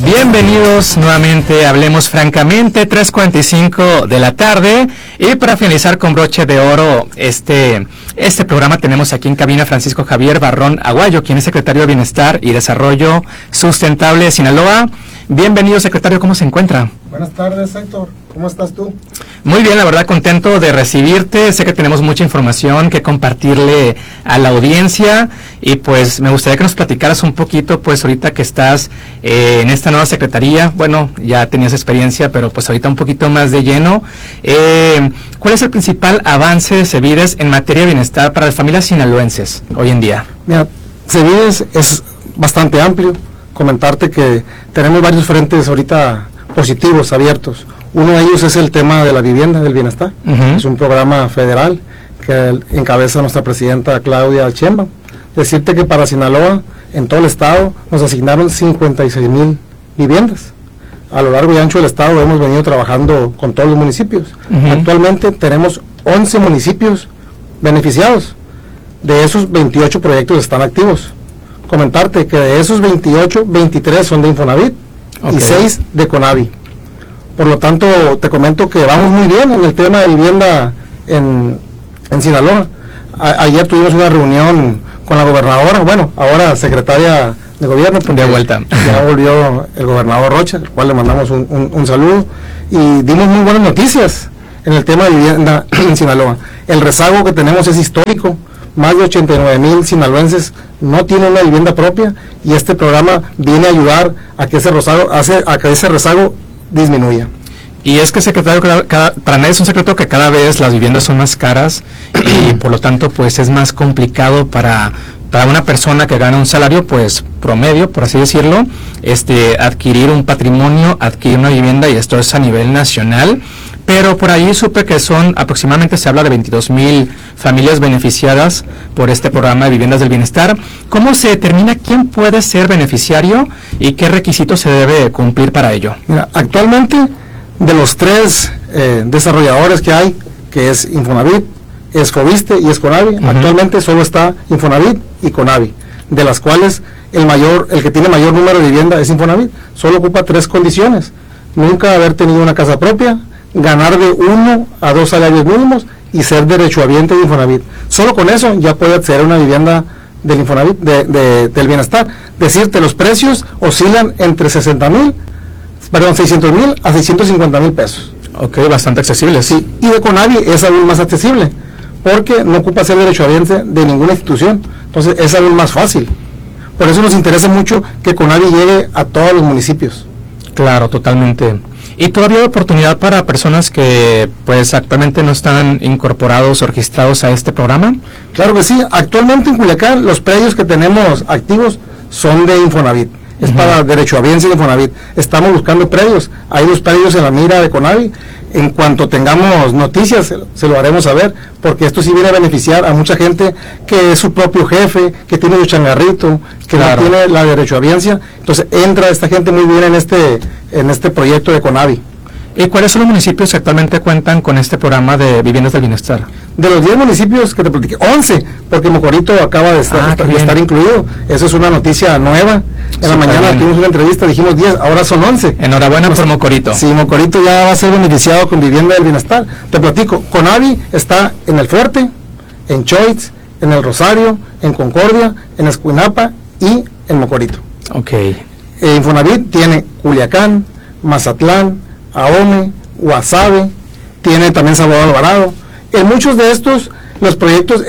Bienvenidos nuevamente a Hablemos Francamente, 3:45 de la tarde. Y para finalizar con broche de oro este programa, tenemos aquí en cabina Francisco Javier Barrón Aguayo, quien es secretario de Bienestar y Desarrollo Sustentable de Sinaloa. Bienvenido, secretario, ¿cómo se encuentra? Buenas tardes, Héctor. ¿Cómo estás tú? Muy bien, la verdad, contento de recibirte. Sé que tenemos mucha información que compartirle a la audiencia y pues me gustaría que nos platicaras un poquito, pues ahorita que estás en esta nueva secretaría. Bueno, ya tenías experiencia, pero pues ahorita un poquito más de lleno. ¿Cuál es el principal avance de CEBIDES en materia de bienestar para las familias sinaloenses hoy en día? Mira, CEBIDES es bastante amplio. Comentarte que tenemos varios frentes ahorita positivos, abiertos. Uno de ellos es el tema de la vivienda del bienestar. Es un programa federal que encabeza nuestra presidenta Claudia Sheinbaum. Decirte que para Sinaloa, en todo el estado, nos asignaron 56,000 viviendas. A lo largo y ancho del estado hemos venido trabajando con todos los municipios. Actualmente tenemos 11 municipios beneficiados. De esos, 28 proyectos están activos. Comentarte que de esos 28, 23 son de Infonavit y 6 de Conavi. Por lo tanto, te comento que vamos muy bien en el tema de vivienda en Sinaloa. Ayer tuvimos una reunión con la gobernadora, bueno, ahora secretaria de gobierno. De vuelta. Ya volvió el gobernador Rocha, al cual le mandamos un saludo. Y dimos muy buenas noticias en el tema de vivienda en Sinaloa. El rezago que tenemos es histórico. Más de 89,000 sinaloenses no tienen una vivienda propia y este programa viene a ayudar a que ese rezago disminuya. Y es que, secretario, para nadie es un secreto que cada vez las viviendas son más caras y por lo tanto pues es más complicado para una persona que gana un salario pues promedio, por así decirlo, adquirir un patrimonio, adquirir una vivienda, y esto es a nivel nacional. Pero por ahí supe que son aproximadamente, se habla de 22,000 familias beneficiadas por este programa de viviendas del bienestar. ¿Cómo se determina quién puede ser beneficiario y qué requisitos se debe cumplir para ello? Mira, actualmente de los 3 desarrolladores que hay, que es Infonavit, es Foviste y es Conavi, actualmente solo está Infonavit y Conavi, de las cuales el que tiene mayor número de vivienda es Infonavit. Solo ocupa 3 condiciones: nunca haber tenido una casa propia, ganar de 1 a 2 salarios mínimos y ser derechohabiente de Infonavit. Solo con eso ya puede acceder a una vivienda del Infonavit, del bienestar. Decirte, los precios oscilan entre 600,000 a 650,000 pesos. Ok, bastante accesible. Sí, y de Conavi es aún más accesible, porque no ocupa ser derechohabiente de ninguna institución, entonces es aún más fácil. Por eso nos interesa mucho que Conavi llegue a todos los municipios. Claro, totalmente. ¿Y todavía hay oportunidad para personas que pues actualmente no están incorporados o registrados a este programa? Claro que sí. Actualmente en Culiacán los predios que tenemos activos son de Infonavit. Es para derechohabiencia de Infonavit. Estamos buscando predios. Hay los predios en la mira de Conavi. En cuanto tengamos noticias, se lo haremos saber, porque esto sí viene a beneficiar a mucha gente que es su propio jefe, que tiene su changarrito, que no tiene la derechohabiencia. Entonces entra esta gente muy bien en este proyecto de Conavi. ¿Y cuáles son los municipios que actualmente cuentan con este programa de viviendas del bienestar? De los 10 municipios que te platiqué, 11, porque Mocorito acaba de estar incluido. Eso es una noticia nueva. En la mañana tuvimos una entrevista, dijimos 10, ahora son 11. Enhorabuena por Mocorito. Sí, Mocorito ya va a ser beneficiado con vivienda del bienestar. Te platico, Conavi está en El Fuerte, en Choix, en El Rosario, en Concordia, en Escuinapa y en Mocorito. Ok. Infonavit tiene Culiacán, Mazatlán, Ahome, Guasave, tiene también Salvador Alvarado. En muchos de estos los proyectos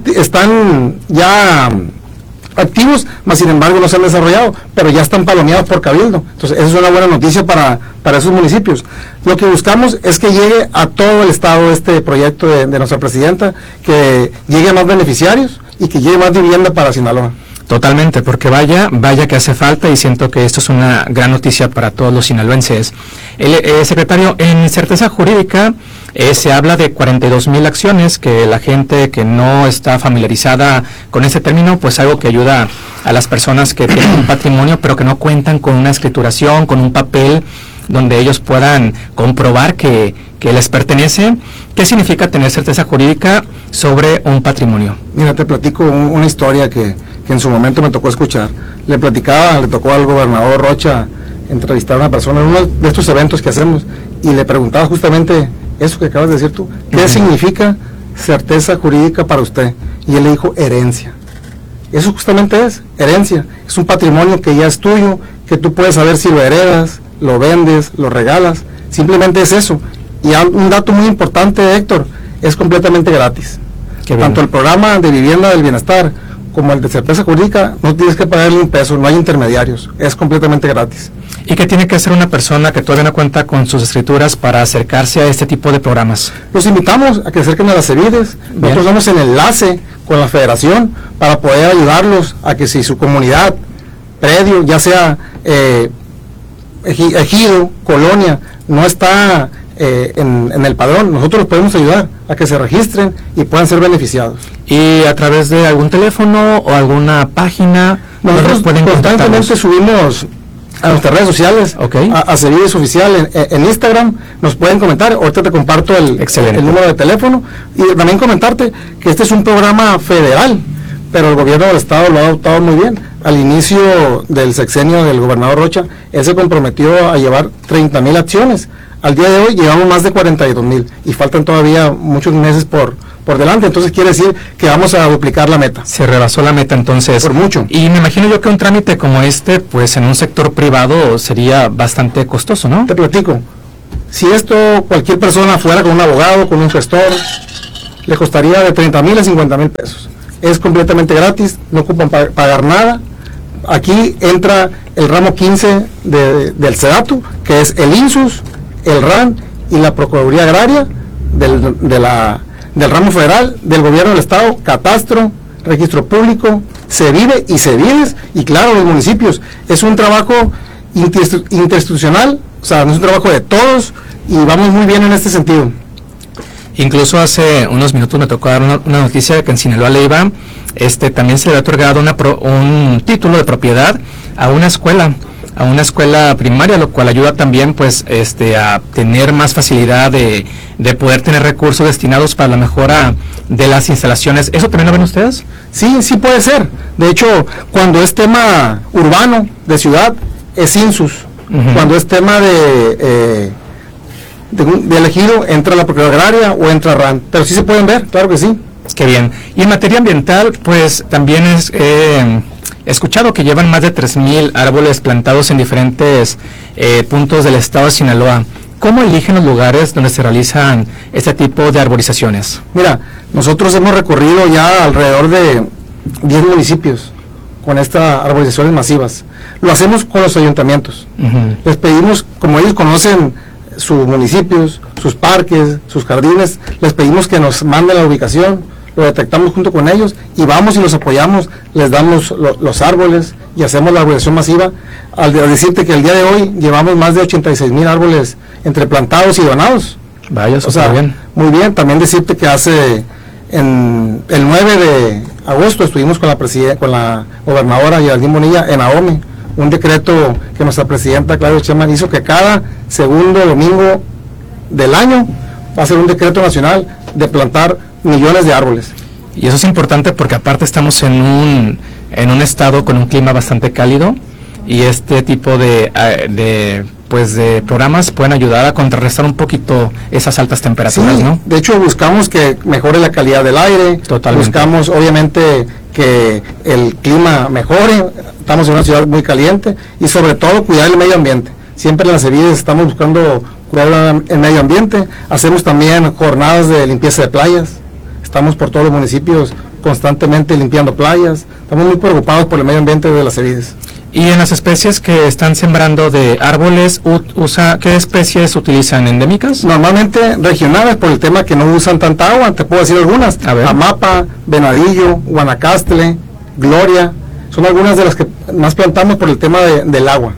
están ya activos, mas sin embargo no se han desarrollado, pero ya están palomeados por Cabildo. Entonces esa es una buena noticia para esos municipios. Lo que buscamos es que llegue a todo el estado este proyecto de nuestra presidenta, que llegue a más beneficiarios y que llegue más vivienda para Sinaloa. Totalmente, porque vaya que hace falta, y siento que esto es una gran noticia para todos los sinaloenses. Secretario, en certeza jurídica se habla de 42,000 acciones, que la gente que no está familiarizada con ese término, pues algo que ayuda a las personas que tienen un patrimonio, pero que no cuentan con una escrituración, con un papel donde ellos puedan comprobar que les pertenece. ¿Qué significa tener certeza jurídica sobre un patrimonio? Mira, te platico una historia que en su momento me tocó escuchar. Le tocó al gobernador Rocha entrevistar a una persona en uno de estos eventos que hacemos y le preguntaba justamente eso que acabas de decir tú, ¿qué significa certeza jurídica para usted? Y él le dijo, herencia. Eso justamente es herencia, es un patrimonio que ya es tuyo, que tú puedes saber si lo heredas, lo vendes, lo regalas, simplemente es eso. Y un dato muy importante, Héctor, es completamente gratis. Tanto el programa de vivienda del bienestar como el de certeza jurídica, no tienes que pagarle un peso, no hay intermediarios, es completamente gratis. ¿Y qué tiene que hacer una persona que todavía no cuenta con sus escrituras para acercarse a este tipo de programas? Los invitamos a que se acerquen a las CEVIDES. Nosotros damos el enlace con la federación para poder ayudarlos a que si su comunidad, predio, ya sea ejido, colonia, no está en el padrón, nosotros los podemos ayudar a que se registren y puedan ser beneficiados. ¿Y a través de algún teléfono o alguna página? Nosotros constantemente subimos a nuestras redes sociales, a CEVIDES Oficial en Instagram, nos pueden comentar. Ahorita te comparto el número de teléfono, y también comentarte que este es un programa federal, pero el gobierno del estado lo ha adoptado muy bien. Al inicio del sexenio del gobernador Rocha, él se comprometió a llevar 30,000 acciones. Al día de hoy llevamos más de 42,000 y faltan todavía muchos meses por delante, entonces quiere decir que vamos a duplicar la meta. Se rebasó la meta entonces. Por mucho. Y me imagino yo que un trámite como este, pues en un sector privado sería bastante costoso, ¿no? Te platico, si esto cualquier persona fuera con un abogado, con un gestor, le costaría de 30,000 a 50,000 pesos. Es completamente gratis, no ocupan pagar nada. Aquí entra el ramo 15 del SEDATU, que es el INSUS, el RAN y la Procuraduría Agraria del ramo federal, del gobierno del estado, catastro, registro público, CEVIDE y CEVIDES, y claro, los municipios. Es un trabajo interinstitucional, o sea, no es un trabajo de todos, y vamos muy bien en este sentido. Incluso hace unos minutos me tocó dar una noticia de que en Sinaloa Leiva también se le ha otorgado un título de propiedad a una escuela primaria, lo cual ayuda también pues a tener más facilidad de poder tener recursos destinados para la mejora de las instalaciones. ¿Eso también lo ven ustedes? Sí puede ser. De hecho, cuando es tema urbano, de ciudad, es INSUS. Cuando es tema de elegido, entra la Procuraduría Agraria o entra RAN. Pero sí se pueden ver, claro que sí. Qué bien. Y en materia ambiental, pues también he escuchado que llevan más de 3,000 árboles plantados en diferentes puntos del estado de Sinaloa. ¿Cómo eligen los lugares donde se realizan este tipo de arborizaciones? Mira, nosotros hemos recorrido ya alrededor de 10 municipios con estas arborizaciones masivas. Lo hacemos con los ayuntamientos. Les pedimos, como ellos conocen sus municipios, sus parques, sus jardines, les pedimos que nos manden la ubicación, lo detectamos junto con ellos y vamos y los apoyamos, les damos los árboles y hacemos la arborización masiva. Al decirte que el día de hoy llevamos más de 86,000 árboles entre plantados y donados. Vaya, o sea, bien. Muy bien. También decirte que en el 9 de agosto estuvimos con la gobernadora Geraldine Bonilla en AOME, un decreto que nuestra presidenta Claudia Sheinbaum hizo, que cada segundo domingo del año va a ser un decreto nacional de plantar millones de árboles. Y eso es importante porque aparte estamos en un estado con un clima bastante cálido, y este tipo de programas pueden ayudar a contrarrestar un poquito esas altas temperaturas, sí, ¿no? De hecho, buscamos que mejore la calidad del aire. Totalmente. Buscamos, obviamente, que el clima mejore. Estamos en una ciudad muy caliente y, sobre todo, cuidar el medio ambiente. Siempre en las CEVIDES estamos buscando cuidar el medio ambiente. Hacemos también jornadas de limpieza de playas. Estamos por todos los municipios constantemente limpiando playas. Estamos muy preocupados por el medio ambiente de las CEVIDES. Y en las especies que están sembrando de árboles, ¿qué especies utilizan? ¿Endémicas? Normalmente regionales, por el tema que no usan tanta agua. Te puedo decir algunas: Amapa, Venadillo, Guanacaste, Gloria. Son algunas de las que más plantamos por el tema del agua.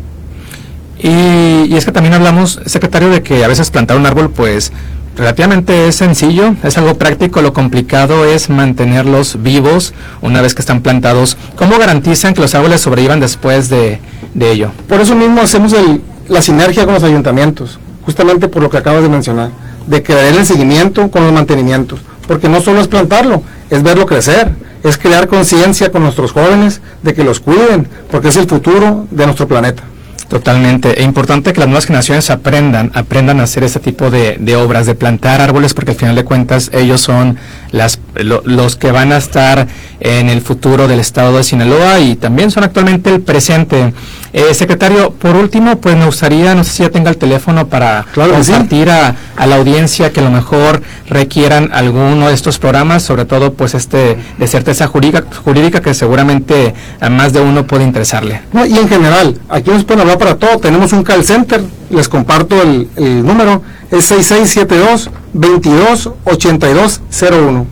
Y es que también hablamos, secretario, de que a veces plantar un árbol pues relativamente es sencillo, es algo práctico. Lo complicado es mantenerlos vivos una vez que están plantados. ¿Cómo garantizan que los árboles sobrevivan después de ello? Por eso mismo hacemos la sinergia con los ayuntamientos, justamente por lo que acabas de mencionar, de que den el seguimiento con los mantenimientos, porque no solo es plantarlo, es verlo crecer, es crear conciencia con nuestros jóvenes de que los cuiden, porque es el futuro de nuestro planeta. Totalmente. Es importante que las nuevas generaciones aprendan a hacer este tipo de obras, de plantar árboles, porque al final de cuentas ellos son los que van a estar en el futuro del estado de Sinaloa y también son actualmente el presente. Secretario, por último, pues me gustaría, no sé si ya tenga el teléfono para compartir a la audiencia que a lo mejor requieran alguno de estos programas, sobre todo pues de certeza jurídica que seguramente a más de uno puede interesarle. No, y en general, aquí nos pueden hablar para todo. Tenemos un call center, les comparto el número, es 6672-228201.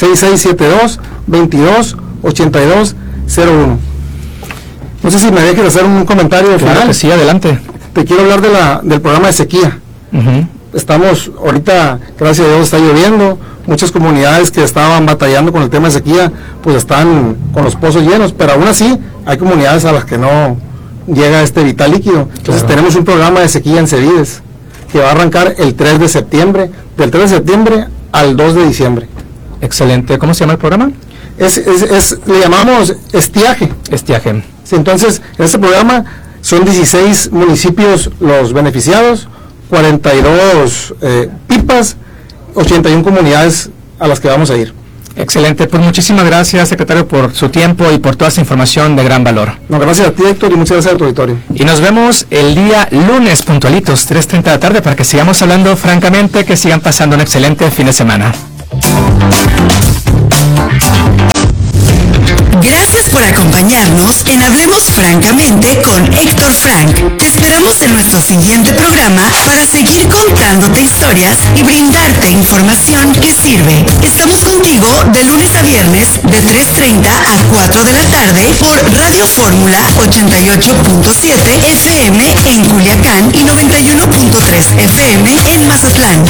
6672-228201. No sé si me dejes hacer un comentario final. Claro que sí, adelante. Te quiero hablar del programa de sequía. Estamos, ahorita, gracias a Dios, está lloviendo. Muchas comunidades que estaban batallando con el tema de sequía, pues están con los pozos llenos, pero aún así hay comunidades a las que no llega este vital líquido. Entonces tenemos un programa de sequía en Cevides que va a arrancar el 3 de septiembre, del 3 de septiembre al 2 de diciembre. Excelente. ¿Cómo se llama el programa? Le llamamos estiaje. Estiaje. Sí, entonces, en este programa son 16 municipios los beneficiados, 42 pipas, 81 comunidades a las que vamos a ir. Excelente, pues muchísimas gracias, secretario, por su tiempo y por toda esa información de gran valor. No, gracias a ti, Héctor, y muchas gracias a tu auditorio. Y nos vemos el día lunes, puntualitos, 3:30 de la tarde, para que sigamos hablando francamente, que sigan pasando un excelente fin de semana. Gracias por acompañarnos en Hablemos Francamente con Héctor Frank. Te esperamos en nuestro siguiente programa para seguir contándote historias y brindarte información que sirve. Estamos contigo de lunes a viernes de 3:30 a 4 de la tarde por Radio Fórmula 88.7 FM en Culiacán y 91.3 FM en Mazatlán.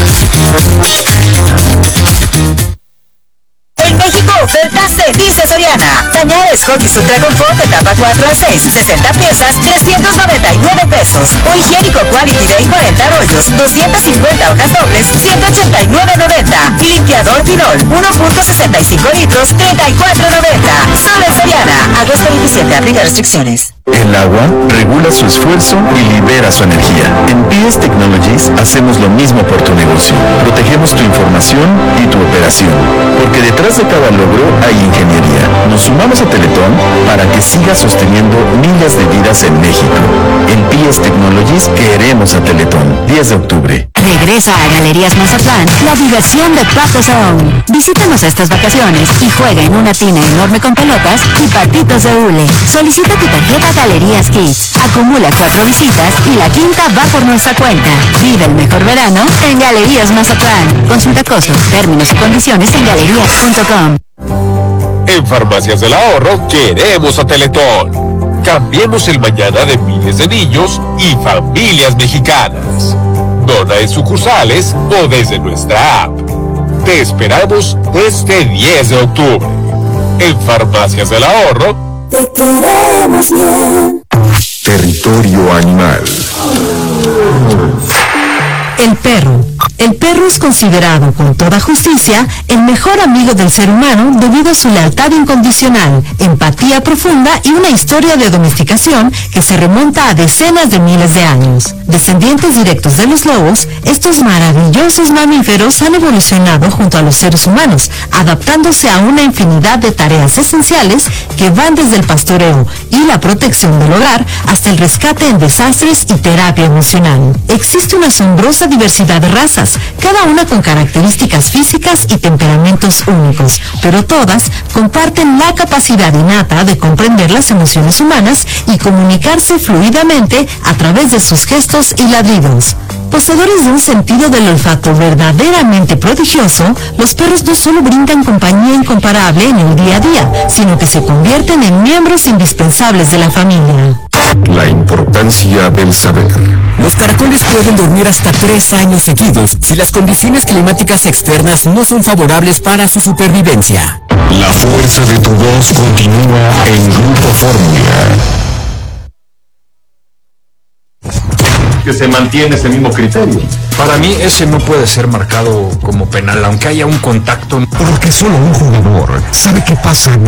En México, ofertas se dice Soriana. Pañales Huggies Ultra Confort de tapa 4 a 6, 60 piezas, 399 pesos. O higiénico Quality Day 40 rollos, 250 hojas dobles, 189.90. Y limpiador Pinol, 1.65 litros, 34.90. Solo en Soriana. Agosto 27, aplica restricciones. El agua regula su esfuerzo y libera su energía. En PS Technologies hacemos lo mismo por tu negocio. Protegemos tu información y tu operación. Porque detrás de cada logro hay ingeniería. Nos sumamos a Teletón para que siga sosteniendo miles de vidas en México. En PS Technologies queremos a Teletón. 10 de octubre. Regresa a Galerías Mazatlán la diversión de Pato Zone. Visítanos estas vacaciones y juega en una tina enorme con pelotas y patitos de hule. Solicita tu tarjeta Galerías Kids. Acumula 4 visitas y la quinta va por nuestra cuenta. Vive el mejor verano en Galerías Mazatlán. Consulta costos, términos y condiciones en galerías.com. En Farmacias del Ahorro queremos a Teletón. Cambiemos el mañana de miles de niños y familias mexicanas. Dona en sucursales o desde nuestra app. Te esperamos este 10 de octubre. En Farmacias del Ahorro, Te queremos bien. Territorio animal. El perro. El perro es considerado con toda justicia el mejor amigo del ser humano debido a su lealtad incondicional, empatía profunda y una historia de domesticación que se remonta a decenas de miles de años. Descendientes directos de los lobos, estos maravillosos mamíferos han evolucionado junto a los seres humanos, adaptándose a una infinidad de tareas esenciales que van desde el pastoreo y la protección del hogar hasta el rescate en desastres y terapia emocional. Existe una asombrosa diversidad de razas, cada una con características físicas y temperamentos únicos, pero todas comparten la capacidad innata de comprender las emociones humanas y comunicarse fluidamente a través de sus gestos y ladridos. Poseedores de un sentido del olfato verdaderamente prodigioso, los perros no solo brindan compañía incomparable en el día a día, sino que se convierten en miembros indispensables de la familia. La importancia del saber. Los caracoles pueden dormir hasta 3 años seguidos si las condiciones climáticas externas no son favorables para su supervivencia. La fuerza de tu voz continúa en Grupo Fórmula. Que se mantiene ese mismo criterio. Para mí ese no puede ser marcado como penal, aunque haya un contacto. Porque solo un jugador sabe qué pasa